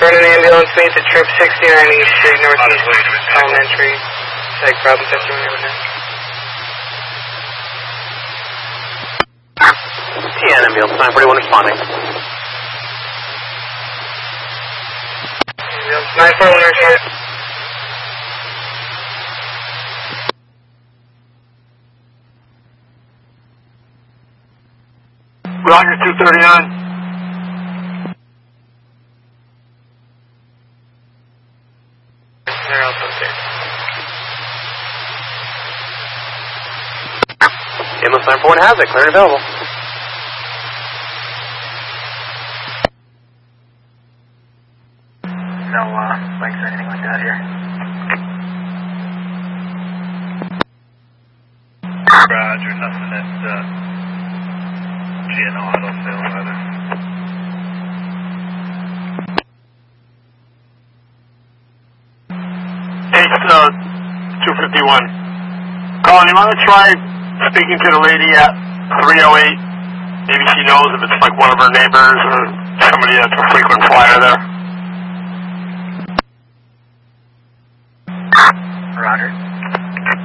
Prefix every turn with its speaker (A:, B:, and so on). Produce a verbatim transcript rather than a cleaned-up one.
A: Run an ambulance, meet the trip sixty-nine East Street, Northeast Elementary. Like problem fifty-one over there.
B: T N ambulance, nine forty-one responding.
A: Ambulance nine forty-one responding.
C: Roger, two thirty-nine.
A: They're also there.
B: Ambulance nine four one has it, clear and available.
C: No uh, spikes or anything like that here. Roger, nothing at uh, G N O auto sales either. It's uh, two fifty-one. Colin, you want to try speaking to the lady at three oh eight? Maybe she knows if it's like one of her neighbors or somebody that's a frequent flyer there.